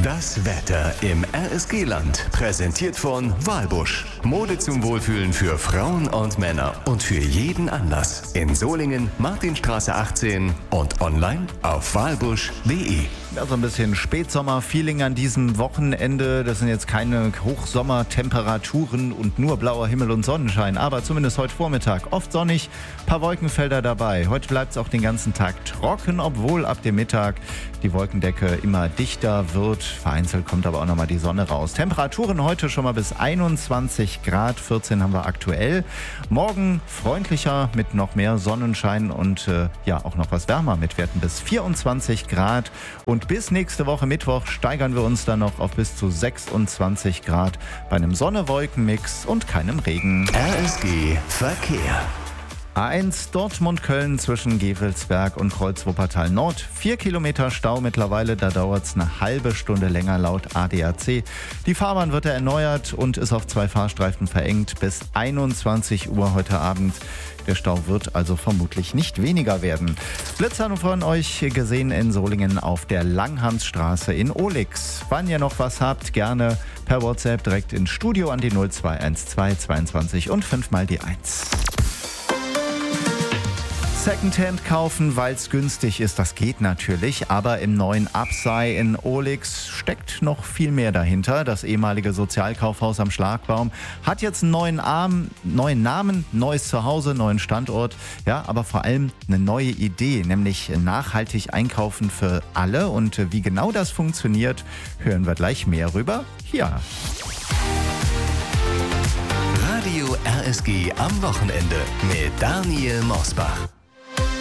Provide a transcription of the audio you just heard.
Das Wetter im RSG-Land. Präsentiert von Walbusch. Mode zum Wohlfühlen für Frauen und Männer. Und für jeden Anlass. In Solingen, Martinstraße 18 und online auf walbusch.de. Ja, so ein bisschen Spätsommer-Feeling an diesem Wochenende. Das sind jetzt keine Hochsommertemperaturen und nur blauer Himmel und Sonnenschein. Aber zumindest heute Vormittag oft sonnig, paar Wolkenfelder dabei. Heute bleibt es auch den ganzen Tag trocken, obwohl ab dem Mittag die Wolkendecke immer dichter wird. Vereinzelt kommt aber auch nochmal die Sonne raus. Temperaturen heute schon mal bis 21 Grad, 14 haben wir aktuell. Morgen freundlicher mit noch mehr Sonnenschein und auch noch was wärmer mit Werten bis 24 Grad. Und bis nächste Woche Mittwoch steigern wir uns dann noch auf bis zu 26 Grad bei einem Sonne-Wolken-Mix und keinem Regen. RSG Verkehr. A1 Dortmund-Köln zwischen Gevelsberg und Kreuz-Wuppertal Nord. 4 Kilometer Stau mittlerweile, da dauert es eine halbe Stunde länger laut ADAC. Die Fahrbahn wird erneuert und ist auf 2 Fahrstreifen verengt bis 21 Uhr heute Abend. Der Stau wird also vermutlich nicht weniger werden. Blitzer von euch gesehen in Solingen auf der Langhansstraße in Ohlix. Wann ihr noch was habt, gerne per WhatsApp direkt ins Studio an die 0212 22 und 5 mal die 1. Secondhand kaufen, weil es günstig ist, das geht natürlich, aber im neuen Upsai in Ohlix steckt noch viel mehr dahinter. Das ehemalige Sozialkaufhaus am Schlagbaum hat jetzt einen neuen Namen, neues Zuhause, neuen Standort, ja, aber vor allem eine neue Idee, nämlich nachhaltig einkaufen für alle. Und wie genau das funktioniert, hören wir gleich mehr rüber hier. Radio RSG am Wochenende mit Daniel Mosbach.